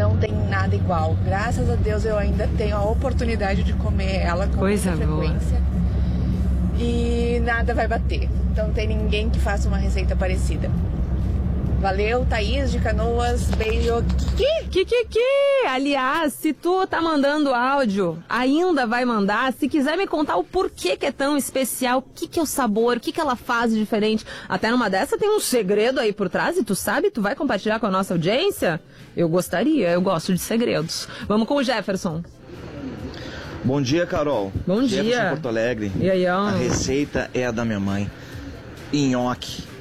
não tem nada igual. Graças a Deus eu ainda tenho a oportunidade de comer ela com muita frequência. E nada vai bater. Então não tem ninguém que faça uma receita parecida. Valeu, Thaís de Canoas, beijo. Aliás, se tu tá mandando áudio, ainda vai mandar. Se quiser me contar o porquê que é tão especial, o que é o sabor, o que ela faz de diferente. Até numa dessa tem um segredo aí por trás e tu sabe, tu vai compartilhar com a nossa audiência? Eu gostaria, eu gosto de segredos. Vamos com o Jefferson. Bom dia, Carol. Bom dia. Jefferson, Porto Alegre. E aí, A receita é a da minha mãe. Nhoque.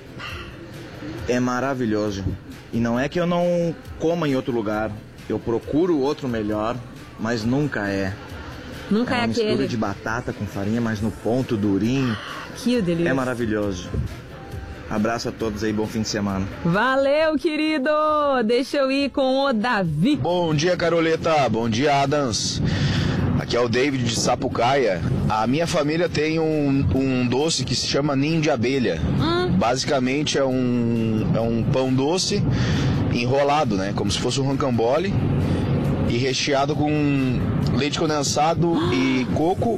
É maravilhoso. E não é que eu não coma em outro lugar. Eu procuro outro melhor, mas nunca é. Nunca é uma aquele. mistura de batata com farinha, mas no ponto, durinho. Que delícia. É maravilhoso. Abraço a todos aí, bom fim de semana. Valeu, querido! Deixa eu ir com o Davi. Bom dia, Caroleta. Bom dia, Adams. Aqui é o David de Sapucaia. A minha família tem um doce que se chama ninho de abelha. Basicamente é um pão doce enrolado, né? Como se fosse um rocambole e recheado com leite condensado e coco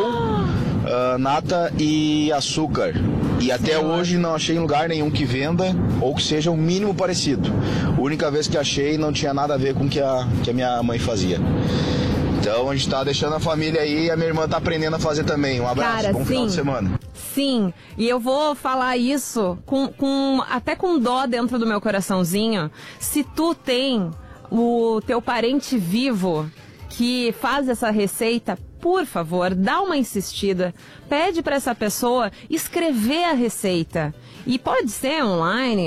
ou nata e açúcar. E até hoje não achei em lugar nenhum que venda ou que seja o mínimo parecido. A única vez que achei não tinha nada a ver com o que a minha mãe fazia. Então a gente tá deixando a família aí e a minha irmã tá aprendendo a fazer também. Um abraço, cara, bom final de semana. Sim, e eu vou falar isso até com dó dentro do meu coraçãozinho. Se tu tem o teu parente vivo que faz essa receita, por favor, dá uma insistida. Pede para essa pessoa escrever a receita. E pode ser online.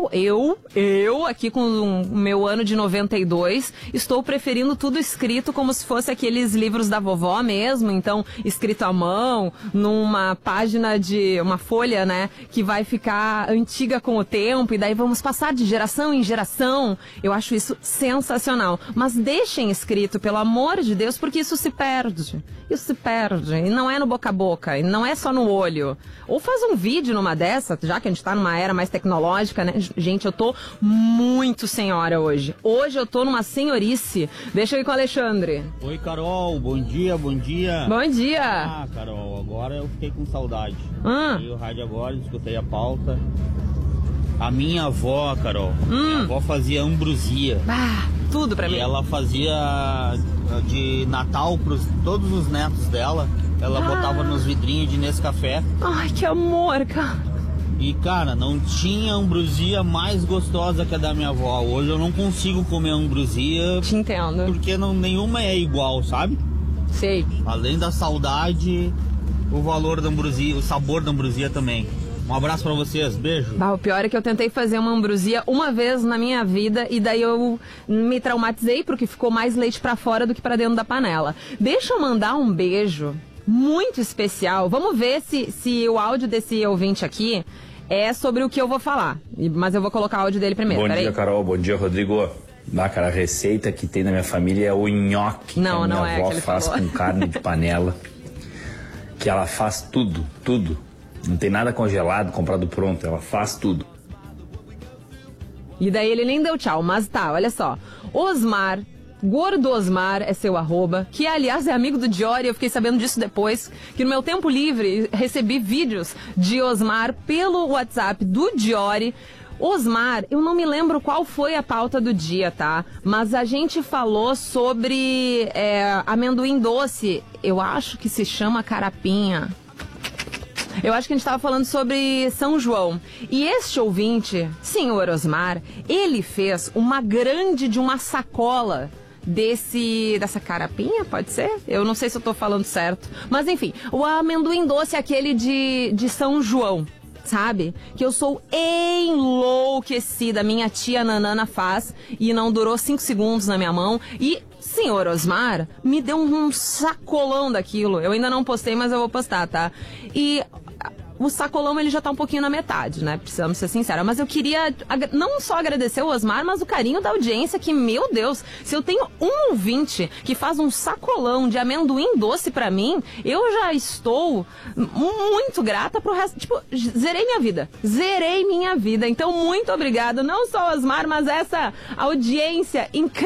Eu aqui com o meu ano de 92, estou preferindo tudo escrito como se fosse aqueles livros da vovó mesmo. Então, escrito à mão, numa página de uma folha, né? Que vai ficar antiga com o tempo. E daí vamos passar de geração em geração. Eu acho isso sensacional. Mas deixem escrito, pelo amor de Deus, porque isso se perde. Isso se perde. E não é no boca a boca. E não é só no olho. Ou faz um vídeo numa dessa, já que a gente tá numa era mais tecnológica, né? Gente, eu tô muito senhora hoje. Hoje eu tô numa senhorice. Deixa eu ir com o Alexandre. Oi, Carol. Bom dia, bom dia. Bom dia. Ah, Carol, agora eu fiquei com saudade. Peguei o rádio agora, escutei a pauta. A minha avó, Carol, minha avó fazia ambrosia. Tudo pra mim. E ela fazia de Natal pros todos os netos dela. Ela botava nos vidrinhos de Nescafé. Ai, que amor, cara. E, cara, não tinha ambrosia mais gostosa que a da minha avó. Hoje eu não consigo comer ambrosia. Te entendo. Porque nenhuma é igual, sabe? Sei. Além da saudade, o valor da ambrosia, o sabor da ambrosia também. Um abraço pra vocês, beijo. O pior é que eu tentei fazer uma ambrosia uma vez na minha vida e daí eu me traumatizei porque ficou mais leite pra fora do que pra dentro da panela. Deixa eu mandar um beijo muito especial. Vamos ver se o áudio desse ouvinte aqui é sobre o que eu vou falar. Mas eu vou colocar o áudio dele primeiro. Bom dia, Carol. Bom dia, Rodrigo. Cara, a receita que tem na minha família é o nhoque. Não, que a não minha é avó que ele faz falou. com carne de panela. Que ela faz tudo. Não tem nada congelado, comprado pronto. Ela faz tudo. E daí ele nem deu tchau, mas tá, olha só. Osmar, Gordo Osmar é seu @, que aliás é amigo do Diori. Eu fiquei sabendo disso depois, que no meu tempo livre recebi vídeos de Osmar pelo WhatsApp do Diori. Osmar, eu não me lembro qual foi a pauta do dia, tá? Mas a gente falou sobre amendoim doce. Eu acho que se chama carapinha. Eu acho que a gente estava falando sobre São João. E este ouvinte, senhor Osmar, ele fez uma sacola dessa carapinha, pode ser? Eu não sei se eu tô falando certo. Mas enfim, o amendoim doce é aquele de São João, sabe? Que eu sou enlouquecida. Minha tia Nanana faz e não durou 5 segundos na minha mão. E senhor Osmar me deu um sacolão daquilo. Eu ainda não postei, mas eu vou postar, tá? E o sacolão ele já tá um pouquinho na metade, né? Precisamos ser sinceros. Mas eu queria não só agradecer o Osmar, mas o carinho da audiência, que, meu Deus, se eu tenho um ouvinte que faz um sacolão de amendoim doce pra mim, eu já estou muito grata pro resto. Tipo, zerei minha vida. Então, muito obrigado, não só o Osmar, mas essa audiência incrível.